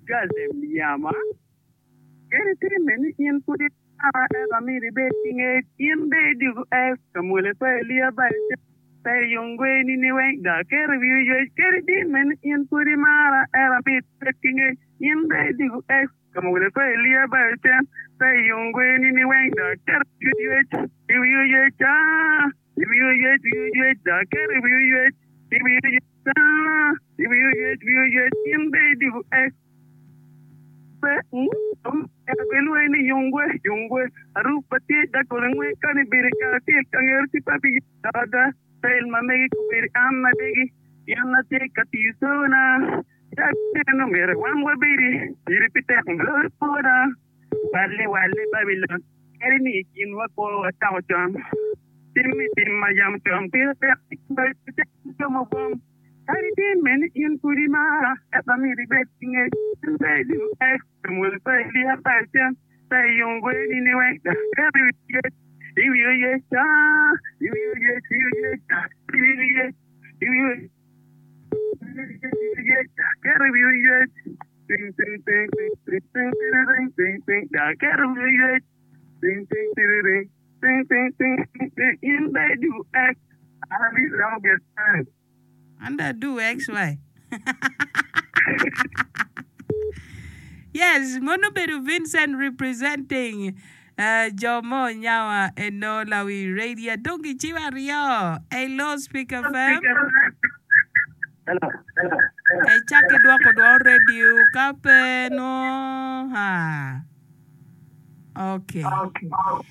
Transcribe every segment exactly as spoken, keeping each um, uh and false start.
gazem yama. Kere tiri meni in kudi ara ega miri beting e in be digu es kamule pa elia ba pe yongwe ni ni wen da kere vi yo kere tiri meni in kudi mara ega miri beting e in be digu es kamule pa elia ba pe yongwe ni ni wen da kere vi yo vi yo cha vi yo yo da kere vi yo vi yo cha vi yo vi yo in be digu es Belu ini yungwe yungwe aru pati da kolengwe kani birika ti kangerti papi ada tel mamegi kubiri amma degi yanna te katisona ya no mere wangwe biri biri pite nglo poda wale wale babylon erini kinwa ko tawo jam timmi timma yam tom pira pe ba pite mo bom Hari din men in kurima eba mi ribetinge bedu ex mul pe dia pasen pe yongwe ni ni we every year you you ye cha you you ye you ye cha you ye you you ye kere you ye ting ting ting ting ting ting ting ting da kere you ye ting ting ting ting ting ting in bedu ex abi longest time Under do X Y. Yes, Monobedu Vincent representing uh, Jomo Nyawa and Nolawi Radio. Dongi Chiwa Rio. Hello, Speaker Fam. Hello. Hello. Hey, chake dua ko dua radio kape no ha. Okay. Okay.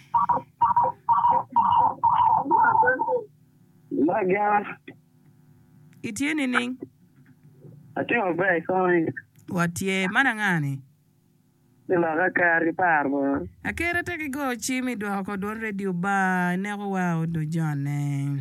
Maga. Itieni ning. Atio bai koi. Watie mana ngani? Dilo ka kari parbo. Akere teki go chimi dua ko dua radio ba nego wa odo jone.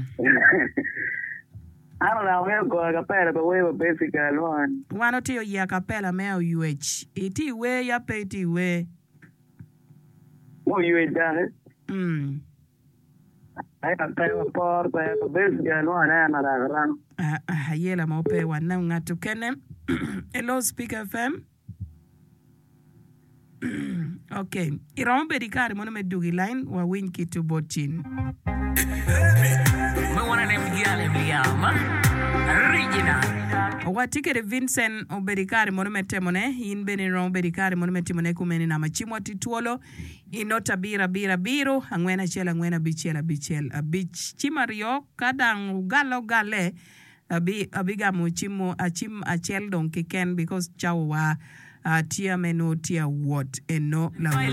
I don't know, we'll go a capella, but we were basically one. One or two ya capella meo U H. Iti we ya peti we. What you ain't done it? Hmm. I can tell a part, but a basically one and another run. Ah, ah, yela mope wana ngatu kene. Hello, Speaker F M. Okay. Irombe dikari mwana medugi line wa win kitu botin. Mwana nemgiale mliyama. Original. Watikere Vincent Oberikari mwana metemone. Inbeni rombe dikari mwana metemone kumeni na machimwa tituolo. Inota bira bira biro. Angwena chela angwena bichela bichela. Bich chimario kadang galo gale. Abi abiga muchimo achim achel don kiken because chawa uh, tia meno tia what and no la